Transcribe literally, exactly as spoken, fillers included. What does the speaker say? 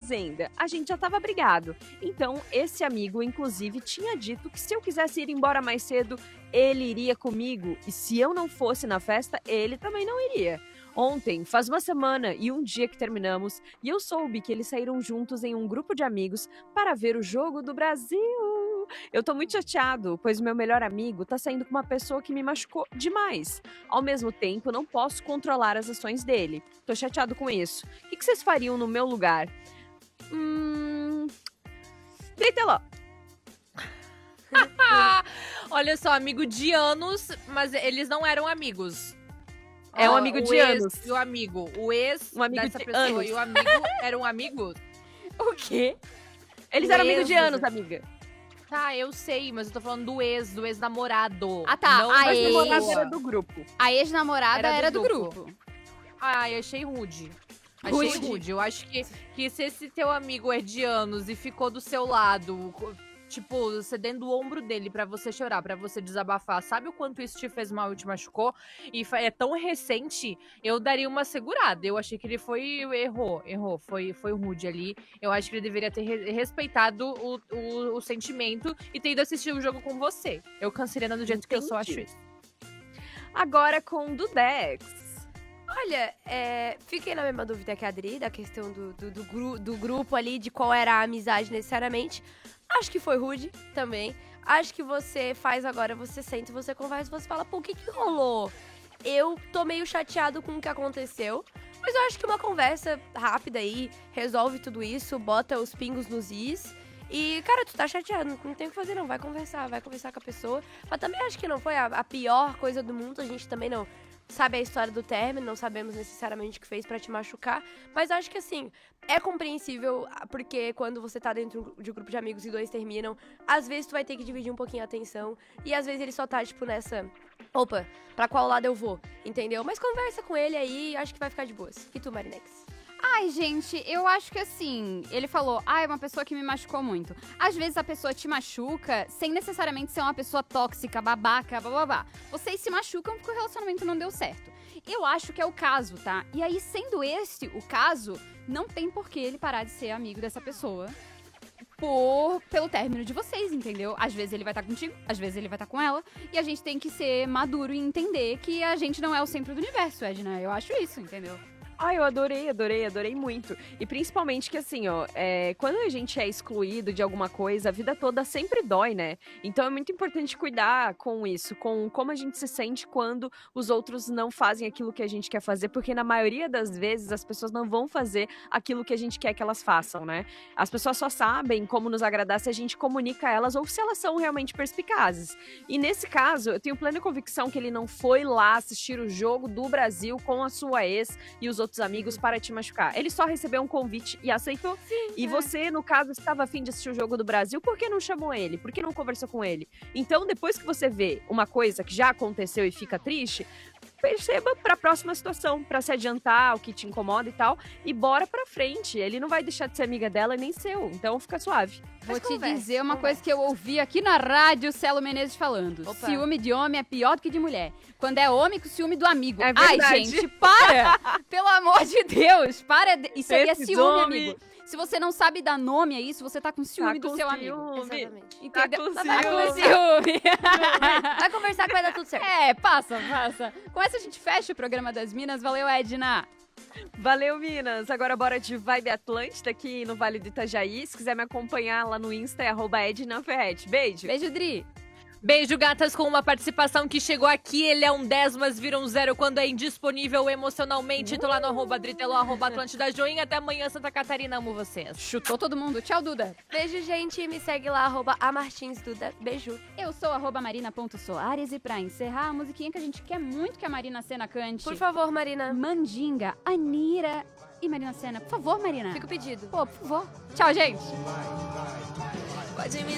fazenda. A gente já tava brigado. Então, esse amigo, inclusive, tinha dito que se eu quisesse ir embora mais cedo, ele iria comigo. E se eu não fosse na festa, ele também não iria. Ontem, faz uma semana e um dia que terminamos, e eu soube que eles saíram juntos em um grupo de amigos para ver o jogo do Brasil. Eu tô muito chateado, pois meu melhor amigo tá saindo com uma pessoa que me machucou demais. Ao mesmo tempo, não posso controlar as ações dele. Tô chateado com isso. O que vocês fariam no meu lugar? Hum... Griteló. Olha só, amigo de anos, mas eles não eram amigos. É um amigo o de ex anos. E o amigo. O ex Um amigo dessa de pessoa anos. e o amigo eram amigos? O quê? Eles O eram amigos de ex, anos, amiga. Tá, eu sei, mas eu tô falando do ex, do ex-namorado. Ah, tá. Não A da Mas ex- o pessoa. namorado era do grupo. A ex-namorada Era do era do grupo. grupo. Ai, achei rude. Achei Rude. rude. Eu acho que, que se esse teu amigo é de anos e ficou do seu lado, co- tipo, cedendo o ombro dele pra você chorar, pra você desabafar, sabe o quanto isso te fez mal e te machucou? E fa- é tão recente, eu daria uma segurada. Eu achei que ele foi, errou, errou, foi, foi rude ali. Eu acho que ele deveria ter re- respeitado o, o, o sentimento e ter ido assistir o jogo com você. Eu canceriana do jeito que eu sou, acho Entendi. isso. Agora com o Dudex. Olha, é, fiquei na mesma dúvida que a Adri, da questão do, do, do, gru- do grupo ali, de qual era a amizade necessariamente. Acho que foi rude também. Acho que você faz agora, você senta, você conversa, você fala, pô, o que que rolou? Eu tô meio chateado com o que aconteceu, mas eu acho que uma conversa rápida aí resolve tudo isso, bota os pingos nos is. E, cara, tu tá chateado, não tem o que fazer não, vai conversar, vai conversar com a pessoa. Mas também acho que não foi a, a pior coisa do mundo, a gente também não sabe a história do término, não sabemos necessariamente o que fez pra te machucar. Mas acho que, assim, é compreensível, porque quando você tá dentro de um grupo de amigos e dois terminam, às vezes tu vai ter que dividir um pouquinho a atenção. E às vezes ele só tá, tipo, nessa... Opa, pra qual lado eu vou? Entendeu? Mas conversa com ele aí, acho que vai ficar de boas. E tu, Marinex? Ai, gente, eu acho que assim, ele falou, ah, é uma pessoa que me machucou muito. Às vezes a pessoa te machuca sem necessariamente ser uma pessoa tóxica, babaca, bababá. Vocês se machucam porque o relacionamento não deu certo. Eu acho que é o caso, tá? E aí, sendo esse o caso, não tem por que ele parar de ser amigo dessa pessoa por, pelo término de vocês, entendeu? Às vezes ele vai estar contigo, às vezes ele vai estar com ela. E a gente tem que ser maduro e entender que a gente não é o centro do universo, Edna. Eu acho isso, entendeu? Ai, eu adorei, adorei, adorei muito. E principalmente que assim, ó, é, quando a gente é excluído de alguma coisa, a vida toda sempre dói, né? Então é muito importante cuidar com isso, com como a gente se sente quando os outros não fazem aquilo que a gente quer fazer, porque na maioria das vezes as pessoas não vão fazer aquilo que a gente quer que elas façam, né? As pessoas só sabem como nos agradar se a gente comunica elas ou se elas são realmente perspicazes. E nesse caso, eu tenho plena convicção que ele não foi lá assistir o jogo do Brasil com a sua ex e os outros amigos para te machucar. Ele só recebeu um convite e aceitou. Sim, E você, no caso, estava afim de assistir o jogo do Brasil, por que não chamou ele? Por que não conversou com ele? Então, depois que você vê uma coisa que já aconteceu e fica triste, perceba para a próxima situação, para se adiantar o que te incomoda e tal, e bora pra frente. Ele não vai deixar de ser amiga dela nem seu, então fica suave. Vou Mas te conversa, dizer uma conversa. coisa que eu ouvi aqui na rádio, Celo Menezes falando. Opa. Ciúme de homem é pior do que de mulher. Quando é homem, com ciúme do amigo. É Ai, verdade. gente, para! Pelo amor de Deus, para. de- Isso aí é Esse ciúme, homem. amigo. Se você não sabe dar nome a isso, você tá com ciúme Tá do com seu amigo. ciúme. Exatamente. Entendeu? com Tá com ciúme. ciúme. Vai conversar que vai dar tudo certo. É, passa, passa. Com essa a gente fecha o programa das Minas. Valeu, Edna. Valeu, Minas! Agora bora de Vibe Atlântida aqui no Vale do Itajaí. Se quiser me acompanhar lá no Insta, é arroba Edna Ferretti. Beijo! Beijo, Dri. Beijo, gatas, com uma participação que chegou aqui. Ele é um dez, mas vira um zero quando é indisponível emocionalmente. Tô lá no arroba Driteló, arroba Atlântida Joinha. Até amanhã, Santa Catarina. Amo vocês. Chutou todo mundo. Tchau, Duda. Beijo, gente. Me segue lá, arroba amartinsduda. Beijo. Eu sou arroba marina.soares e pra encerrar, a musiquinha que a gente quer muito que a Marina Sena cante. Por favor, Marina. Mandinga, Anira e Marina Sena. Por favor, Marina. Fica o pedido. Pô, por favor. Tchau, gente. Pode me